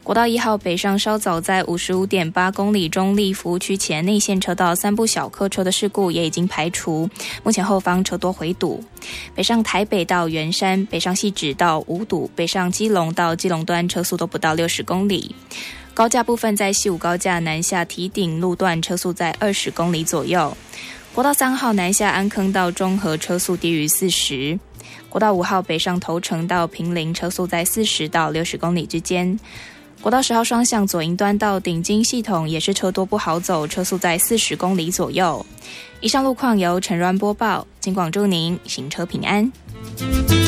国道1号北上稍早在 55.8 公里中立服务区前内线车道3部小客车的事故也已经排除，目前后方车多回堵。北上台北到圆山，北上汐止到五堵，北上基隆到基隆端车速都不到60公里。高架部分在西武高架南下堤顶路段车速在20公里左右。国道3号南下安坑到中和车速低于40。国道5号北上头城到坪林车速在40到60公里之间。国道10号双向左营端到顶金系统也是车多不好走，车速在40公里左右。以上路况由陈软播报，金广祝您行车平安。